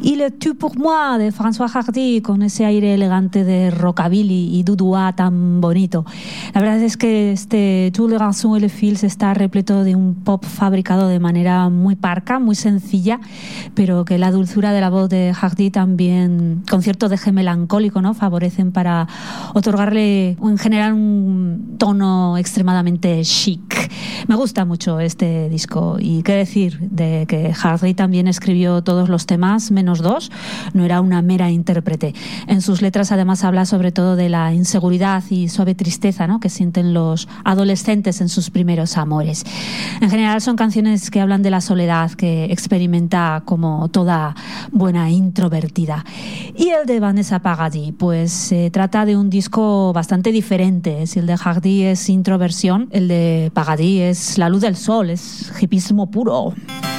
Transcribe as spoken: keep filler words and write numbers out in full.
Y Le Tu pour moi de François Hardy, con ese aire elegante de rockabilly y dudua tan bonito. La verdad es que este Tous les garçons et les filles está repleto de un pop fabricado de manera muy parca, muy sencilla, pero que la dulzura de la voz de Hardy también, con cierto deje melancólico, ¿no?, favorecen para otorgarle, en general, un tono extremadamente chic. Me gusta mucho este disco. Y qué decir de que Hardy también escribió todos los temas, menos dos. No era una mera intérprete. En sus letras además habla sobre todo de la inseguridad y suave tristeza, ¿no?, que sienten los adolescentes en sus primeros amores. En general son canciones que hablan de la soledad que experimenta como toda buena introvertida. Y el de Vanessa Paradis, pues se trata de un disco bastante diferente. Si el de Hardy es introversión, el de Paradis es la luz del sol, es hipismo puro.